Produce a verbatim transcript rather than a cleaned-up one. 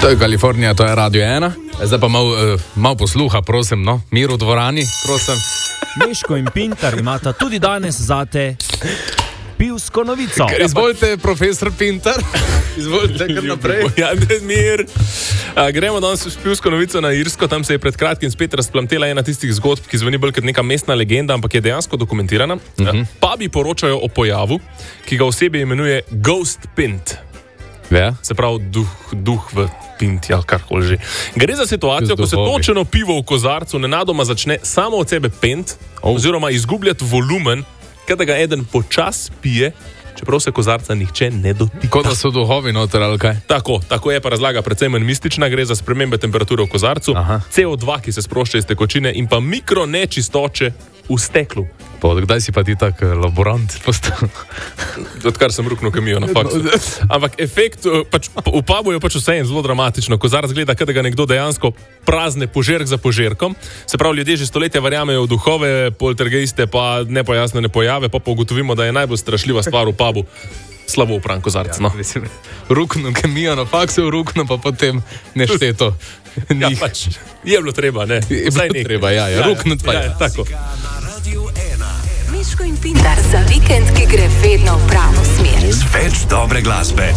To je Kalifornija, to je Radio ena. Zdaj pa malo uh, mal posluha, prosim, no? Mir v dvorani, prosim. Miško in Pintar imata tudi danes zate pivsko novico. Izvolite, profesor Pintar. Izvolite, kar naprej. Ja, ne, mir. A, gremo danes s pivsko novico na Irsko. Tam se je pred kratkim spet razplamtela ena tistih zgodb, ki zveni bolj kot neka mestna legenda, ampak je dejansko dokumentirana. Uh-huh. Pubi poročajo o pojavu, ki ga osebje imenuje Ghost Pint. Ja. Se pravi duh, duh v pinti ali karkoli že. Gre za situacijo, ko se točeno pivo v kozarcu nenadoma začne samo od sebe pent, oh. oziroma izgubljati volumen, kada ga eden počas pije, čeprav se kozarca nihče ne dotika. Kot da so duhovi noter, ali kaj? Tako, tako je pa razlaga predvsem manj mistična, gre za spremembe temperature v kozarcu, Aha. C O dva, ki se sprošča iz tekočine in pa mikronečistoče v steklu. Pa kdaj si pa ti tak laborant postal? Odkar sem ruknil kemijo na faksu. Ampak efekt, pač, v pubu je pač vse zelo dramatično. Kozarc gleda, kada ga nekdo dejansko prazne požirk za požirkom. Se pravi, ljudje že stoletja verjamejo v duhove, poltergeiste pa nepojasnene pojave, pa pa ugotovimo, da je najbolj strašljiva stvar v pubu slabo upran kozarc. No. Ja, ruknil kemijo na faksu, ruknil pa potem nešteto. Ja, pač, je bilo treba, ne? Je bilo treba, ja, ja, ruknut pa je. Ja, tako. Miško in Pintar za vikend, ki gre vedno v pravo smer. Več dobre glasbe.